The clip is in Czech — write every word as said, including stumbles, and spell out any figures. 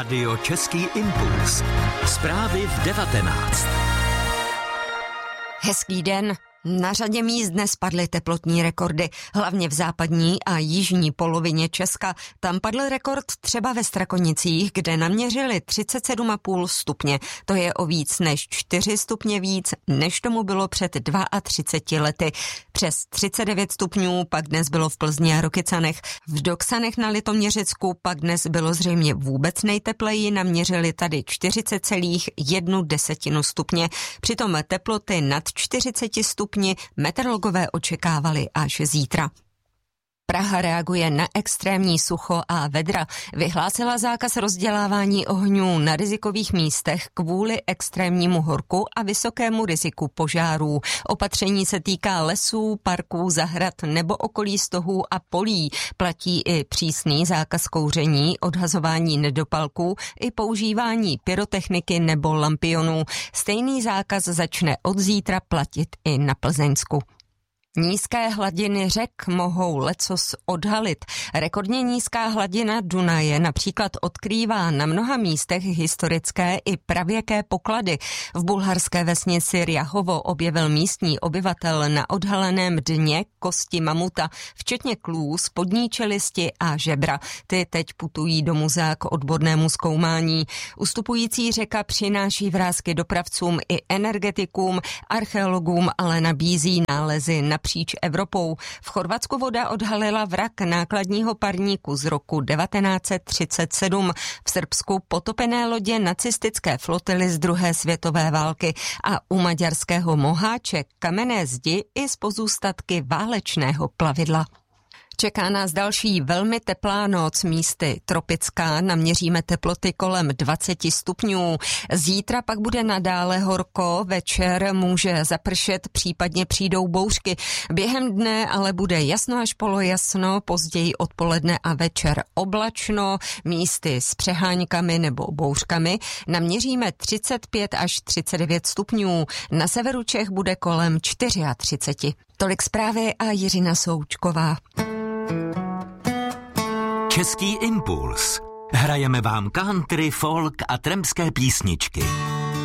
Rádio Český impuls. Zprávy v devatenáct. Hezký den. Na řadě míst dnes padly teplotní rekordy, hlavně v západní a jižní polovině Česka. Tam padl rekord třeba ve Strakonicích, kde naměřili třicet sedm celá pět stupně. To je o víc než čtyři stupně víc, než tomu bylo před třiceti dvěma lety. Přes třicet devět stupňů pak dnes bylo v Plzni a Rokycanech. V Doksanech na Litoměřicku pak dnes bylo zřejmě vůbec nejtepleji, naměřili tady čtyřicet celá jedna desetina stupně. Přitom teploty nad čtyřiceti stupni meteorologové očekávali až zítra. Praha reaguje na extrémní sucho a vedra. Vyhlásila zákaz rozdělávání ohňů na rizikových místech kvůli extrémnímu horku a vysokému riziku požárů. Opatření se týká lesů, parků, zahrad nebo okolí stohů a polí. Platí i přísný zákaz kouření, odhazování nedopalků i používání pyrotechniky nebo lampionů. Stejný zákaz začne od zítra platit i na Plzeňsku. Nízké hladiny řek mohou lecos odhalit. Rekordně nízká hladina Dunaje například odkrývá na mnoha místech historické i pravěké poklady. V bulharské vesnici Rjahovo objevil místní obyvatel na odhaleném dně kosti mamuta, včetně klů, spodní čelisti a žebra. Ty teď putují do muzea k odbornému zkoumání. Ustupující řeka přináší vrásky dopravcům i energetikům, archeologům, ale nabízí nálezy na napříč Evropou. V Chorvatsku voda odhalila vrak nákladního parníku z roku devatenáct set třicet sedm. V Srbsku potopené lodě nacistické flotily z druhé světové války a u maďarského Moháče kamenné zdi i z pozůstatky válečného plavidla. Čeká nás další velmi teplá noc, místy tropická, naměříme teploty kolem dvacet stupňů. Zítra pak bude nadále horko, večer může zapršet, případně přijdou bouřky. Během dne ale bude jasno až polojasno, později odpoledne a večer oblačno, místy s přeháňkami nebo bouřkami. Naměříme třicet pět až třicet devět stupňů, na severu Čech bude kolem třicet čtyři. Tolik zprávy a Jiřina Součková. Český impuls. Hrajeme vám country, folk a trampské písničky.